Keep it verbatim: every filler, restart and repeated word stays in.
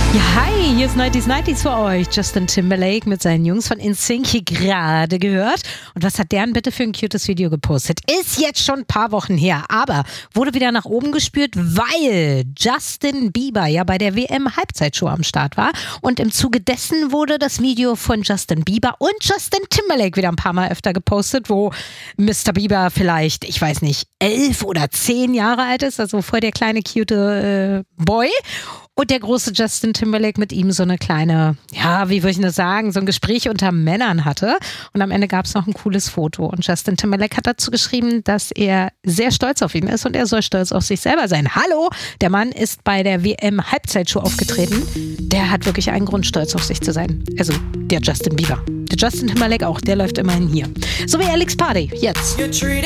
Ja, hi, hier ist neunziger neunzig für euch. Justin Timberlake mit seinen Jungs von InSync hier gerade gehört. Und was hat der denn bitte für ein cutes Video gepostet? Ist jetzt schon ein paar Wochen her, aber wurde wieder nach oben gespürt, weil Justin Bieber ja bei der W M-Halbzeitshow am Start war. Und im Zuge dessen wurde das Video von Justin Bieber und Justin Timberlake wieder ein paar Mal öfter gepostet, wo Mister Bieber vielleicht, ich weiß nicht, elf oder zehn Jahre alt ist, also voll der kleine cute äh, Boy. Und der große Justin Timberlake mit ihm so eine kleine, ja, wie würde ich das sagen, so ein Gespräch unter Männern hatte. Und am Ende gab es noch ein cooles Foto. Und Justin Timberlake hat dazu geschrieben, dass er sehr stolz auf ihn ist und er soll stolz auf sich selber sein. Hallo, der Mann ist bei der W M-Halbzeitshow aufgetreten. Der hat wirklich einen Grund, stolz auf sich zu sein. Also der Justin Bieber. Der Justin Timberlake auch, der läuft immerhin hier. So wie Alex Party, jetzt.